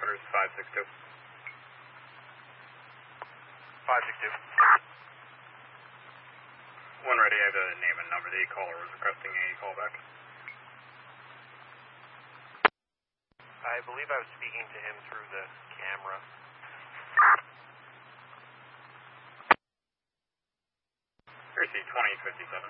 Headquarters 562. 562. When ready, I have the name and number. The caller was requesting a callback. I believe I was speaking to him through the camera. Here's the 2057.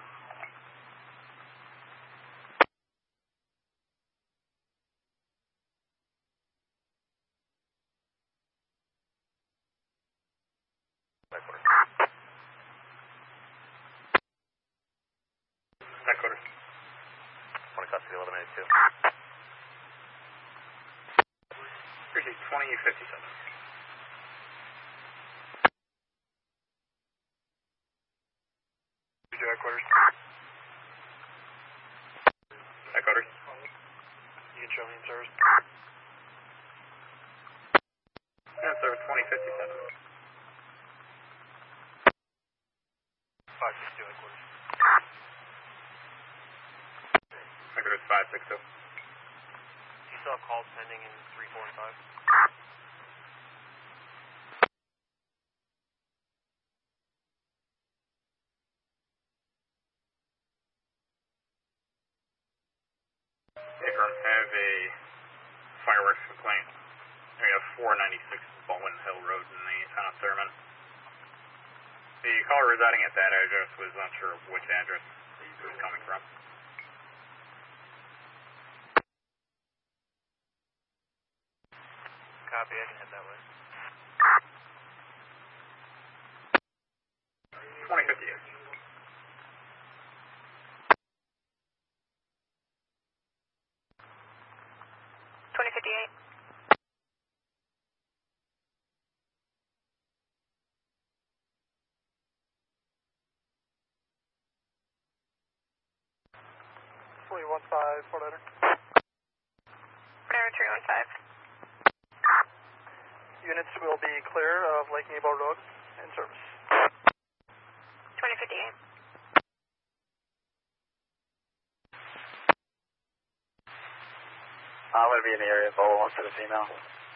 Headquarters. 20 custody 1182. Here's the 2057. Headquarters. Headquarters. You can show me in service. Yeah, service 2057. 562 headquarters. Headquarters 562. You still have calls pending in 3, 4, and 5? Affirm, have a fireworks complaint. Area 496 Bowen Hill Road in the town of Thurman. The caller residing at that address was unsure of which address he was coming from. Copy, I can head that way. 2058. 2058. Fully 15, 4 letter. Air 315. Units will be clear of Lake Nebo Road in service. 2058. I'm going to be in the area of Bowen for the female.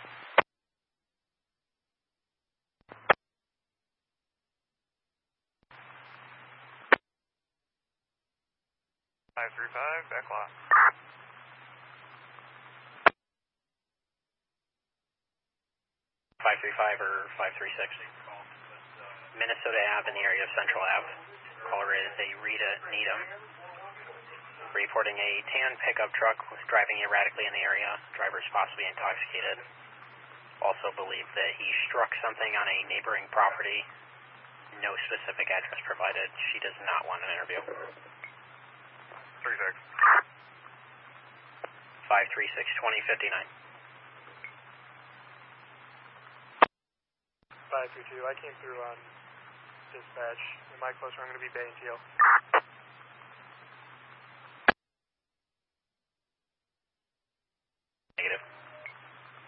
Backlot. 535 or 536. Minnesota Ave in the area of Central Ave. Caller is a Rita Needham. Reporting a tan pickup truck was driving erratically in the area. Driver is possibly intoxicated. Also believed that he struck something on a neighboring property. No specific address provided. She does not want an interview. 36. 536 2059. 532. I came through on dispatch. Am I closer? I'm going to be Bay and Teal.